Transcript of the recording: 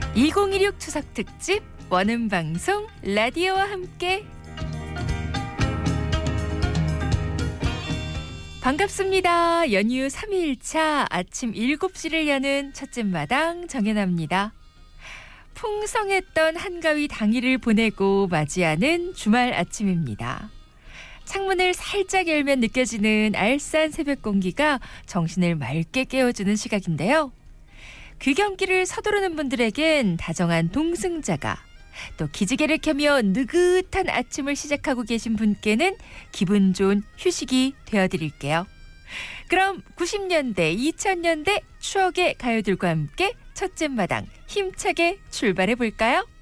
2016 추석 특집 원음 방송 라디오와 함께 반갑습니다. 연휴 3일차 아침 7시를 여는 첫째 마당 정연아입니다. 풍성했던 한가위 당일을 보내고 맞이하는 주말 아침입니다. 창문을 살짝 열면 느껴지는 알싸한 새벽 공기가 정신을 맑게 깨워주는 시각인데요. 귀경길을 서두르는 분들에겐 다정한 동승자가, 또 기지개를 켜며 느긋한 아침을 시작하고 계신 분께는 기분 좋은 휴식이 되어드릴게요. 그럼 90년대, 2000년대 추억의 가요들과 함께 첫째 마당 힘차게 출발해볼까요?